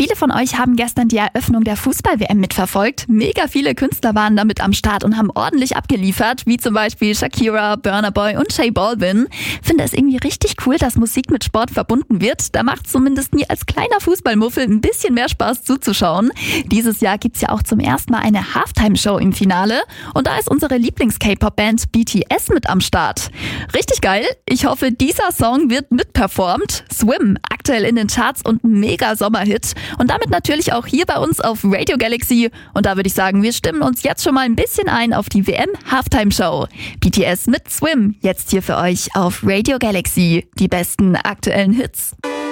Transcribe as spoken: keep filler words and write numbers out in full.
Viele von euch haben gestern die Eröffnung der Fußball-W M mitverfolgt. Mega viele Künstler waren damit am Start und haben ordentlich abgeliefert, wie zum Beispiel Shakira, Burna Boy und J Balvin. Finde es irgendwie richtig cool, dass Musik mit Sport verbunden wird. Da macht zumindest mir als kleiner Fußballmuffel ein bisschen mehr Spaß zuzuschauen. Dieses Jahr gibt's ja auch zum ersten Mal eine Halftime-Show im Finale und da ist unsere Lieblings-K-Pop-Band B T S mit am Start. Richtig geil. Ich hoffe, dieser Song wird mitperformt. Swim, aktuell in den Charts und mega Sommerhit. Und damit natürlich auch hier bei uns auf Radio Galaxy. Und da würde ich sagen, wir stimmen uns jetzt schon mal ein bisschen ein auf die W M-Halftime-Show. B T S mit Swim, jetzt hier für euch auf Radio Galaxy. Die besten aktuellen Hits.